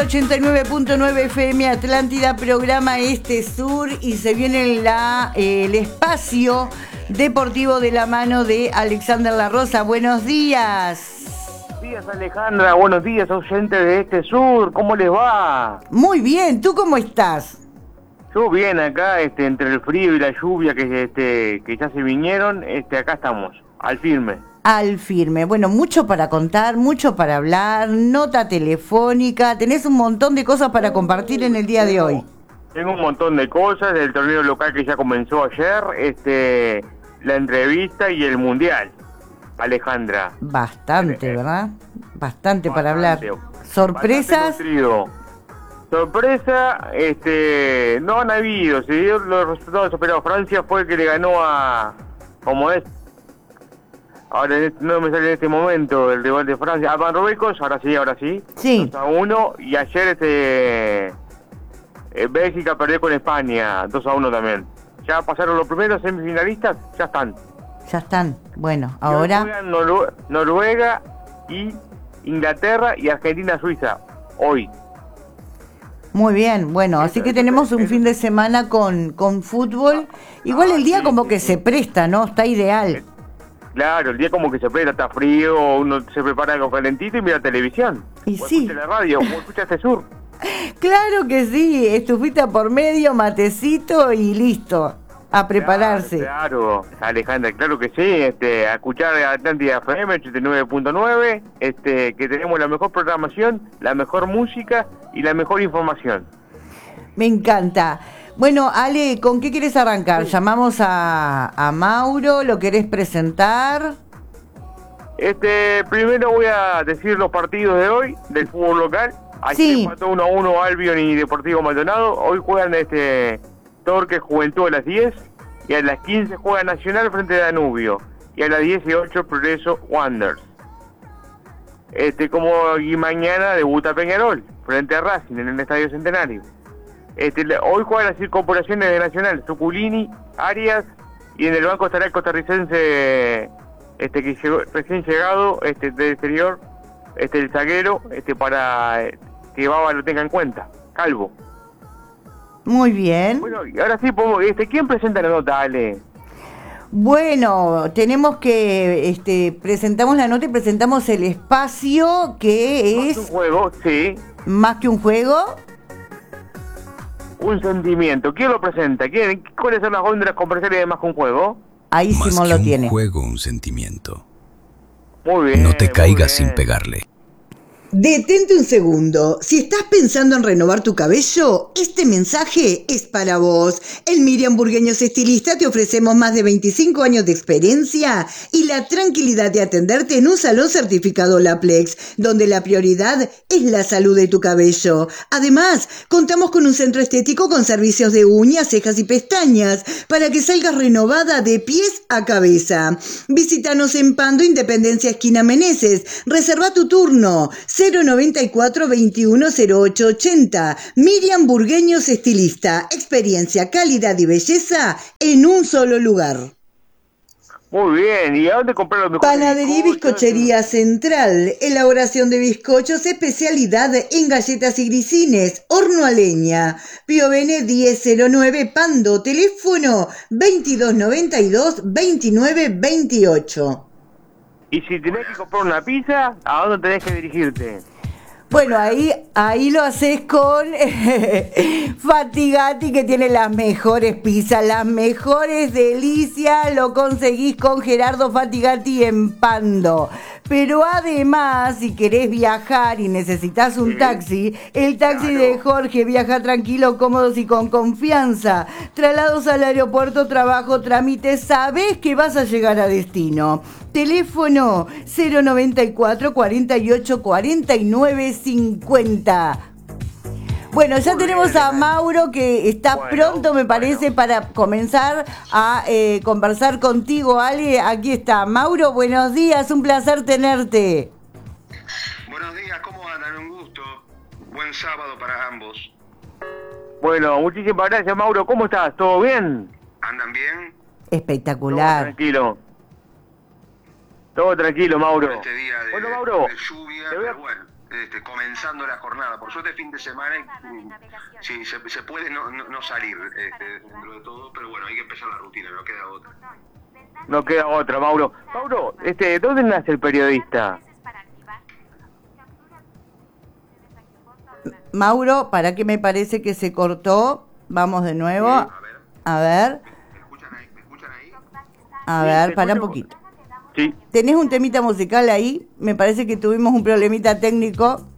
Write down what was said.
89.9 FM Atlántida, programa Este Sur, y se viene el espacio deportivo de la mano de Alexander La Rosa. Buenos días. Buenos días, Alejandra. Buenos días, oyentes de Este Sur. ¿Cómo les va? Muy bien. ¿Tú cómo estás? Yo bien acá, entre el frío y la lluvia que ya se vinieron, acá estamos, al firme. Al firme. Bueno, mucho para contar, mucho para hablar, nota telefónica, tenés un montón de cosas para compartir en el día de hoy. Tengo un montón de cosas, del torneo local que ya comenzó ayer, la entrevista y el mundial, Alejandra. Bastante, ¿verdad? Bastante para hablar. ¿Sorpresas? Sorpresa, no han habido, se dieron los resultados esperados. Francia fue el que le ganó como es. Ahora no me sale en este momento el rival de Francia. A Marruecos, ahora sí. Sí. 2-1, y ayer Bélgica perdió con España, 2-1 también. Ya pasaron los primeros semifinalistas, ya están. Ya están. Bueno, ahora juegan Noruega y Inglaterra y Argentina-Suiza, hoy. Muy bien, bueno, así que tenemos un fin de semana con fútbol. Igual el día como que se presta, ¿no? Está ideal. Claro, el día como que se presta, está frío, uno se prepara algo calentito y mira televisión. Y o sí. escucha la radio, o escucha Este Sur. Claro que sí, estufita por medio, matecito y listo, a prepararse. Claro, Alejandra, claro que sí, a escuchar Atlántida FM 89.9, que tenemos la mejor programación, la mejor música y la mejor información. Me encanta. Bueno, Ale, ¿con qué quieres arrancar? Sí. Llamamos a Mauro, ¿lo querés presentar? Primero voy a decir los partidos de hoy, del fútbol local. Ayer Sí. empató 1-1 Albion y Deportivo Maldonado. Hoy juegan Torque Juventud a las 10, y a las 15 juega Nacional frente a Danubio, y a las 18 Progreso Wanderers. Y mañana debuta Peñarol frente a Racing en el Estadio Centenario. Hoy juegan las incorporaciones de Nacional, Suculini, Arias, y en el banco estará el costarricense que llegó, recién llegado del exterior, el zaguero, para que Baba lo tenga en cuenta, Calvo. Muy bien. Bueno, y ahora sí, ¿quién presenta la nota, Ale? Bueno, tenemos que, presentamos la nota y presentamos el espacio que es... Un juego, sí. Más que un juego. Un sentimiento. ¿Quién lo presenta? ¿Cuáles son las ondas comerciales de Más que un juego? Ahí Más Simón que lo un tiene. juego, un sentimiento. Muy bien. No te caigas bien. sin pegarle. Detente un segundo. Si estás pensando en renovar tu cabello, este mensaje es para vos. En Miriam Burgueños Estilista te ofrecemos más de 25 años de experiencia y la tranquilidad de atenderte en un salón certificado Laplex, donde la prioridad es la salud de tu cabello. Además, contamos con un centro estético con servicios de uñas, cejas y pestañas para que salgas renovada de pies a cabeza. Visítanos en Pando, Independencia, esquina Meneses. Reserva tu turno. 094 21 08 80. Miriam Burgueños Estilista. Experiencia, calidad y belleza en un solo lugar. Muy bien. ¿Y a dónde comprar los mejores Panadería y Bizcochería Central. Elaboración de bizcochos, especialidad en galletas y grisines. Horno a leña. Piovene 1009 Pando. Teléfono 2292 2928. Y si tenés que comprar una pizza, ¿a dónde tenés que dirigirte? Bueno, ahí lo haces con Fatigati, que tiene las mejores pizzas, las mejores delicias, lo conseguís con Gerardo Fatigati en Pando. Pero además, si querés viajar y necesitas un taxi, el taxi de Jorge viaja tranquilo, cómodos y con confianza. Traslados al aeropuerto, trabajo, trámites, sabés que vas a llegar a destino. Teléfono 094 48 49 50. Bueno, ya tenemos a Mauro que está pronto, me parece, para comenzar a conversar contigo, Ale. Aquí está. Mauro, buenos días, un placer tenerte. Buenos días, ¿cómo andan? Un gusto. Buen sábado para ambos. Bueno, muchísimas gracias, Mauro. ¿Cómo estás? ¿Todo bien? ¿Andan bien? Espectacular. Todo tranquilo. Todo tranquilo, Mauro. Este día de, Bueno, Mauro, de lluvia, te voy a- pero bueno, comenzando la jornada. Por suerte fin de semana, sí, se puede no salir dentro de todo, pero bueno, hay que empezar la rutina, no queda otra. No queda otra, Mauro. Mauro, ¿dónde nace el periodista? Mauro, ¿para qué me parece que se cortó? Vamos de nuevo. A ver. ¿Me escuchan ahí? A Sí, ver, te para un escucho. poquito. Sí. ¿Tenés un temita musical ahí? Me parece que tuvimos un problemita técnico.